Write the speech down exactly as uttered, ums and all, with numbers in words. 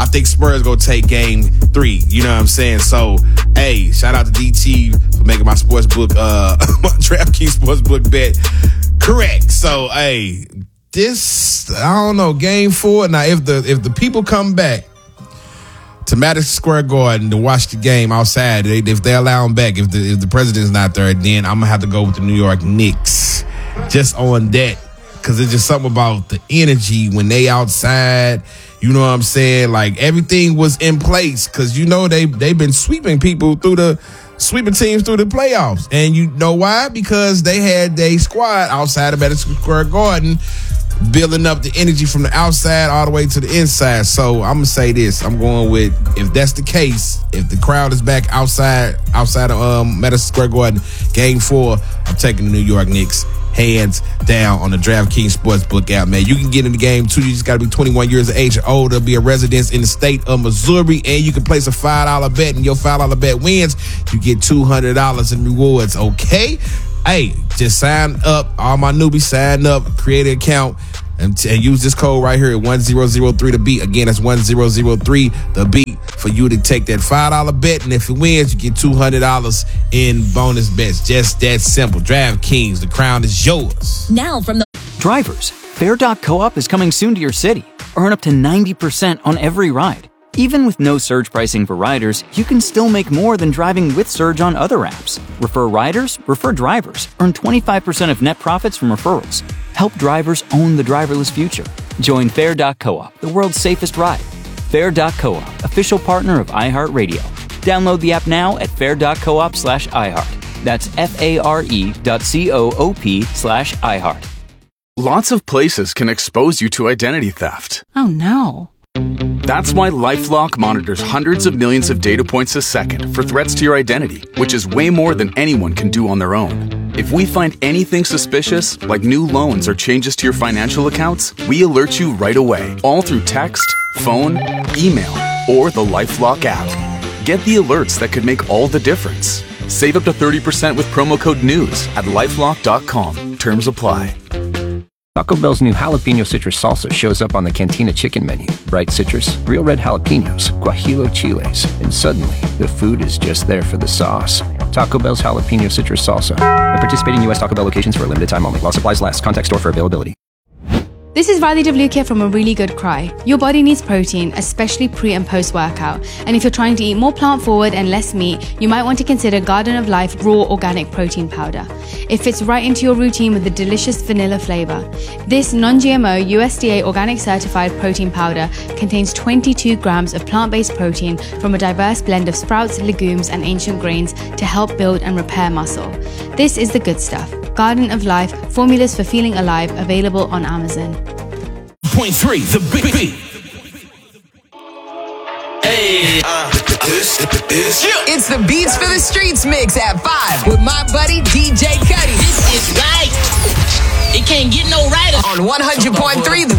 I think Spurs gonna take game three. You know what I'm saying? So, hey, shout out to D T for making my sports book, uh, my DraftKings sports book bet correct. So, hey, this, I don't know, game four. Now, if the if the people come back to Madison Square Garden to watch the game outside, they, if they allow them back, if the if the president's not there, then I'm gonna have to go with the New York Knicks just on that, because it's just something about the energy when they outside. You know what I'm saying? Like, everything was in place, because you know they they've been sweeping people through the sweeping teams through the playoffs, and you know why? Because they had their squad outside of Madison Square Garden, building up the energy from the outside all the way to the inside. So I'm gonna say this: I'm going with, if that's the case, if the crowd is back outside outside of um, Madison Square Garden, game four, I'm taking the New York Knicks hands down on the DraftKings Sportsbook app, man. You can get in the game too. You just got to be twenty-one years of age or older, be a resident in the state of Missouri, and you can place a five dollar bet, and your five dollar bet wins. You get two hundred dollars in rewards, okay? Hey, just sign up. All my newbies, sign up, create an account, and, t- and use this code right here at one zero zero three the beat. Again, that's one zero zero three the beat for you to take that five dollar bet, and if it wins, you get two hundred dollars in bonus bets. Just that simple. DraftKings, the crown is yours. Now from the drivers, Fair dot Co-op is coming soon to your city. Earn up to ninety percent on every ride. Even with no surge pricing for riders, you can still make more than driving with Surge on other apps. Refer riders, refer drivers. Earn twenty-five percent of net profits from referrals. Help drivers own the driverless future. Join Fair dot Co-op, the world's safest ride. Fair dot Co-op, official partner of iHeartRadio. Download the app now at fair dot coop slash iHeart. That's F-A-R-E dot C-O-O-P slash iHeart. Lots of places can expose you to identity theft. Oh, no. That's why LifeLock monitors hundreds of millions of data points a second for threats to your identity, which is way more than anyone can do on their own. If we find anything suspicious, like new loans or changes to your financial accounts, we alert you right away, all through text, phone, email, or the LifeLock app. Get the alerts that could make all the difference. Save up to thirty percent with promo code NEWS at lifelock dot com. Terms apply. Taco Bell's new jalapeno citrus salsa shows up on the Cantina chicken menu. Bright citrus, real red jalapenos, guajillo chiles, and suddenly the food is just there for the sauce. Taco Bell's jalapeno citrus salsa. At participating U S Taco Bell locations for a limited time only. While supplies last. Contact store for availability. This is Riley Devlukia from A Really Good Cry. Your body needs protein, especially pre and post workout. And if you're trying to eat more plant forward and less meat, you might want to consider Garden of Life Raw Organic Protein Powder. It fits right into your routine with a delicious vanilla flavor. This non-G M O U S D A organic certified protein powder contains twenty-two grams of plant-based protein from a diverse blend of sprouts, legumes, and ancient grains to help build and repair muscle. This is the good stuff. Garden of Life, formulas for feeling alive, available on Amazon. Point three, the beat. Hey, uh, this is it's the Beats for the Streets mix at five with my buddy D J Cuddy. This is right. It can't get no righter on one hundred point three The